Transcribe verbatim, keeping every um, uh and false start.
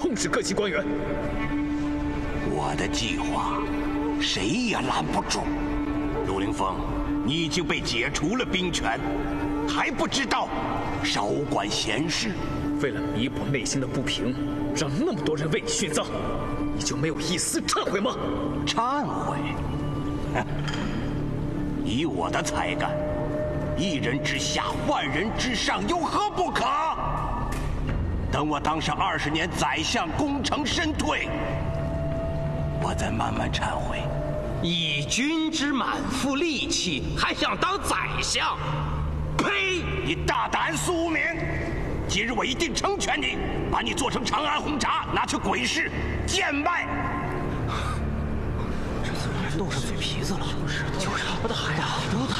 控制各级官员。 我的计划，谁也拦不住。陆凌风，你已经被解除了兵权，还不知道少管闲事。 为了弥补内心的不平，让那么多人为你殉葬，你就没有一丝忏悔吗？ 忏悔？哼！以我的才干，一人之下，万人之上，有何不可？等我当上二十年宰相，功成身退，我再慢慢忏悔。 以君之满腹力气，还想当宰相？呸！ 你大胆苏无名！今日我一定成全你，把你做成长安红茶，拿去鬼市贱卖。 这怎么弄上嘴皮子了？就是，就是，我的孩呀，都太